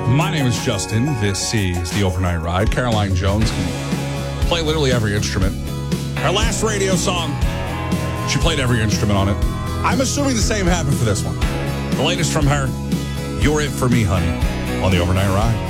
My name is Justin. This is the Overnight Ride. Caroline Jones can play literally every instrument. Our last radio song, she played every instrument on it. I'm assuming the same happened for this one. The latest from her, You're It For Me, Honey, on the Overnight Ride.